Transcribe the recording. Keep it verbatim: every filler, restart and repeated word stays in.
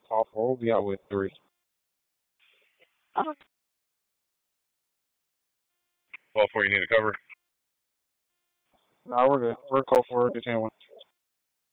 call four. We'll be out with three. Oh, Call four, you need a cover. No, we're good. We're call four to ten one.